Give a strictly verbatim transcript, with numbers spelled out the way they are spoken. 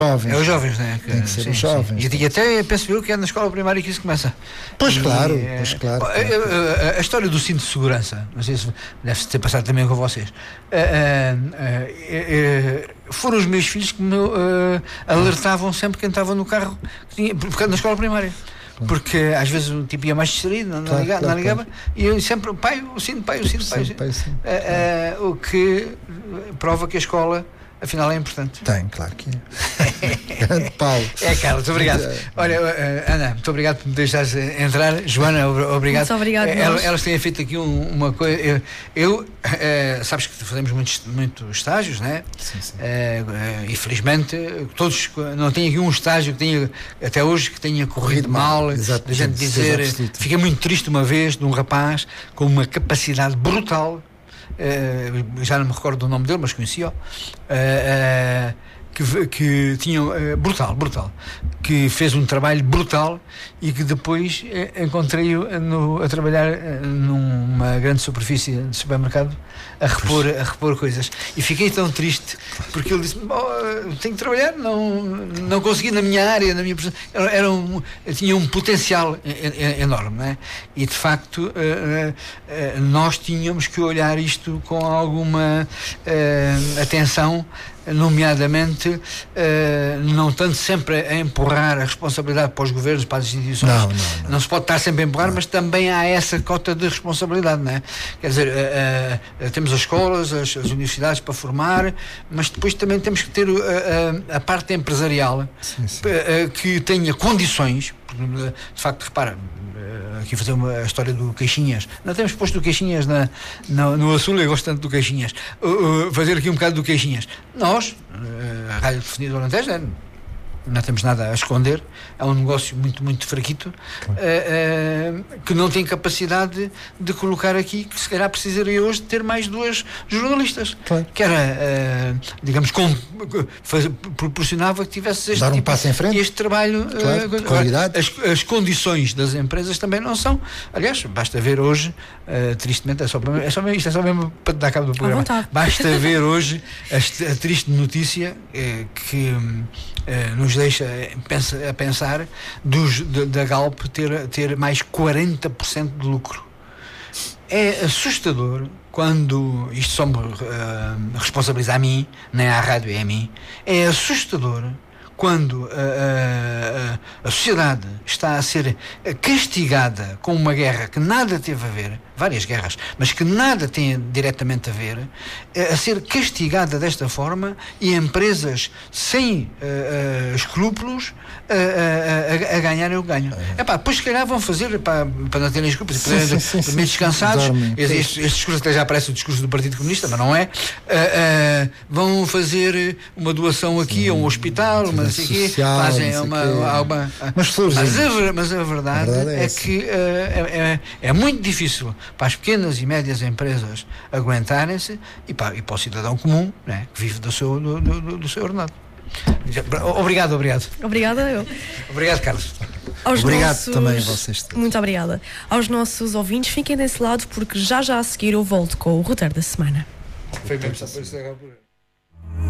Jovens. É os jovens, não é? Que, tem que ser sim, os jovens. E, e até penso eu que é na escola primária que isso começa. Pois e, claro, é, pois claro. A, a, a, a história do cinto de segurança, não sei se deve ter passado também com vocês. Uh, uh, uh, uh, foram os meus filhos que me uh, alertavam sempre quem estava no carro, que tinha, porque na escola primária. Porque às vezes o tipo ia mais distraído, não, claro, não, ligava, claro, não ligava, claro. e eu sempre, pai, o cinto, pai, o cinto, pai, o cinto. Pai, sim. Uh, uh, o que prova que a escola afinal é importante. Tem, claro que é. Grande Paulo. É, Carlos, obrigado. Olha, uh, Ana, muito obrigado por me deixares entrar. Joana, obrigado. Muito obrigado. Elas, elas têm feito aqui um, uma coisa. Eu, eu uh, sabes que fazemos muitos, muitos estágios, né? Sim, sim. Uh, uh, e felizmente todos, não tenho aqui um estágio que tenha, até hoje, que tenha corrido mal. A gente dizer, fiquei muito triste uma vez de um rapaz com uma capacidade brutal. Uh, já não me recordo do nome dele, mas conhecia-o, uh, uh, que, que tinha uh, brutal, brutal, que fez um trabalho brutal e que depois uh, encontrei-o no, a trabalhar uh, numa grande superfície de supermercado a repor, a repor coisas, e fiquei tão triste porque ele disse, oh, tenho que trabalhar, não, não consegui na minha área, na minha era, era um, tinha um potencial enorme, não é? E de facto uh, uh, nós tínhamos que olhar isto com alguma uh, atenção, nomeadamente uh, não tanto sempre a empurrar a responsabilidade para os governos, para as instituições, não, não, não. não se pode estar sempre a empurrar, não. Mas também há essa cota de responsabilidade, não é? Quer dizer, uh, uh, temos as escolas, as, as universidades para formar, mas depois também temos que ter uh, uh, a parte empresarial, sim, sim. Uh, que tenha condições, porque, uh, de facto, repara, aqui fazer uma a história do Caixinhas. Não temos posto do Caixinhas na, na, no Açul, eu gosto tanto do Caixinhas. Uh, uh, fazer aqui um bocado do Caixinhas. Nós, uh, a Rádio Telefonia do Alentejo, é, não temos nada a esconder, é um negócio muito, muito fraquito, claro. uh, uh, que não tem capacidade de, de colocar aqui, que se calhar precisaria hoje de ter mais duas jornalistas, claro. Que era, uh, digamos, com, faz, proporcionava que tivesse este, dar um tipo, passo em frente. Este trabalho, claro, uh, qualidade. As, as condições das empresas também não são, aliás, basta ver hoje, uh, tristemente, é só, para, é só mesmo, isto é só mesmo para dar cabo do programa, basta ver hoje a, a triste notícia uh, que uh, nos deixa a pensar dos, de, da Galp ter, ter mais quarenta por cento de lucro. É assustador quando, isto só me uh, responsabiliza a mim, nem à rádio, é a mim, é assustador quando uh, uh, a sociedade está a ser castigada com uma guerra que nada teve a ver, várias guerras, mas que nada tem diretamente a ver, a ser castigada desta forma, e empresas sem uh, uh, escrúpulos a, a, a, a ganharem o ganho. É pá, depois se calhar vão fazer para, para não terem escrúpulos, para serem descansados. Este, este, este discurso até já parece o discurso do Partido Comunista, mas não é. Uh, uh, vão fazer uma doação aqui a um hospital, uma não sei quê, fazem uma, uma, uma mas, mas, a, mas a verdade, a verdade é, é que uh, é, é, é muito difícil para as pequenas e médias empresas aguentarem-se e para, e para o cidadão comum, né, que vive do seu, do, do, do seu ordenado. Obrigado, obrigado. Obrigada eu. Obrigado, Carlos. Aos obrigado nossos... também a vocês. Muito obrigada. Aos nossos ouvintes, fiquem desse lado, porque já já a seguir eu volto com o roteiro da semana. Foi mesmo só para